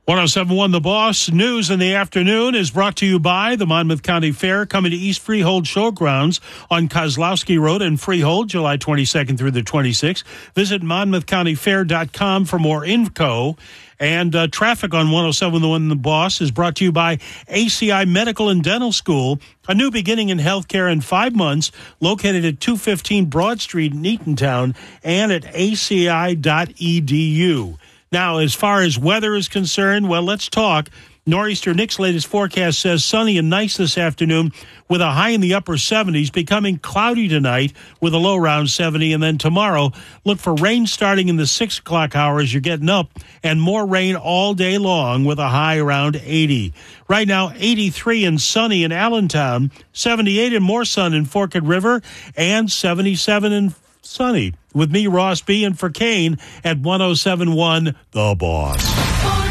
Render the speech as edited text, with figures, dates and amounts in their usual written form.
107.1 The Boss. News in the afternoon is brought to you by the Monmouth County Fair, coming to East Freehold Showgrounds on Kozlowski Road in Freehold, July 22nd through the 26th. Visit monmouthcountyfair.com for more info. And traffic on 107.1 The Boss is brought to you by ACI Medical and Dental School, a new beginning in healthcare in 5 months, located at 215 Broad Street in Eatontown and at aci.edu. Now, as far as weather is concerned, well, let's talk. Nor'easter Nick's latest forecast says sunny and nice this afternoon with a high in the upper 70s, becoming cloudy tonight with a low around 70. And then tomorrow, look for rain starting in the 6 o'clock hour as you're getting up, and more rain all day long with a high around 80. Right now, 83 and sunny in Allentown, 78 and more sun in Forked River, and 77 and sunny. With me, Ross B., and for Kane at 107.1 The Boss.